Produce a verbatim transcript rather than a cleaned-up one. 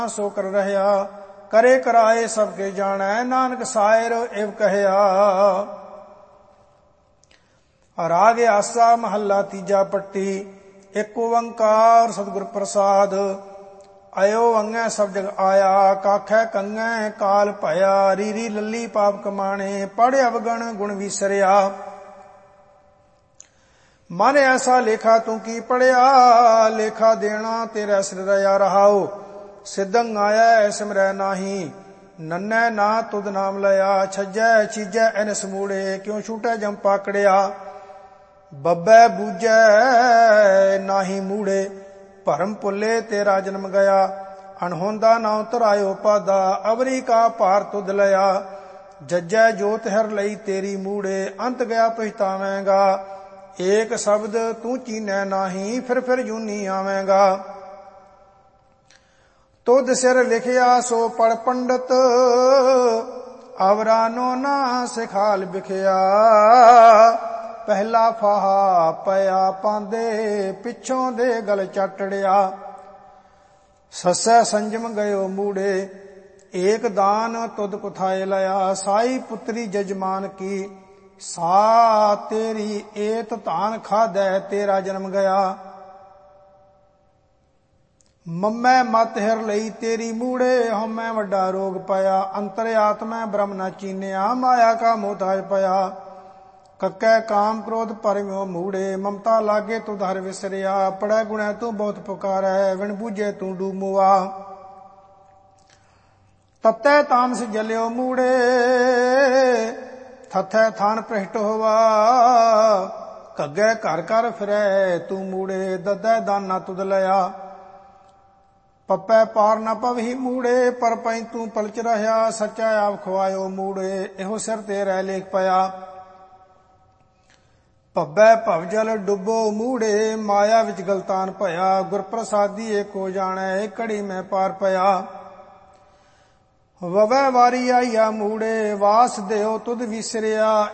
सो कर रहया, करे कराए सबके जानै, नानक सायर एव कहया। राग आसा महला तीजा पट्टी। एक ओंकार सतगुर प्रसाद। आयो अंगै सब जग आया, काखै कंगै काल भया, रीरी लली पाप कमाणे, पढ़ अवगण गुण विसरिया। मन ऐसा लेखा तू की पढ़िया, लेखा देना तेरा सिर रया रहाओ। सिद्धंग आया सिमरै नाही, नन्नै ना तुद नाम लया, छज्जै चीजै एनस मूड़े, क्यों छूटै जम पाकड़िया। बब्बै बूझै नाही मूड़े, भरम भुल्ले तेरा जन्म गया, अनहोंदा ना उतरायो पादा, अवरी का भार तुद लया। जज्जै जोत हर लई तेरी मूड़े, अंत गया पछतावेंगा, एक शब्द तू चीनै नाही, फिर फिर जूनी आवेंगा। तुद सिर लिखिया सो पढ़ पंडित, आवरानो ना सिखाल बिखिया। पहला फाहा पया पांदे, पिछों दे गल चटड़िया। ससै संजम गयो मूड़े, एक दान तुद कुथाए लया। साई पुत्री जजमान की, सा तेरी एत धान खादै, तेरा जन्म गया। मम्मै मत हिर लई तेरी मूड़े, हमै वड्डा रोग पाया। अंतर आत्मै ब्रह्म न चीनिया, माया का मोहताज पया। कक्कै काम क्रोध परम्यो मूड़े, ममता लागे तुद हर विसरिया। पढ़ै गुणै तू बहुत पुकारै, विण बूझे तू डूमुआ। तत्तै तामस जल्यो मूड़े, थथै थान भ्रष्ट होवा। कग्गै घर घर फिरै तू मूड़े, ददै दाना तुद लया। पप्पै पार न पवही मूड़े, पर पई तू पलच रहया। सच्चा आप खुआयो मूड़े, एहो सिर तेरै लेख पया। भब्बै भवजल डुबो मूड़े, माया विच गलतान भया। गुर प्रसादी एको जानै, एक घड़ी में पार पया। ववै वारी आईया मूड़े, वास देओ तुद विसरिया।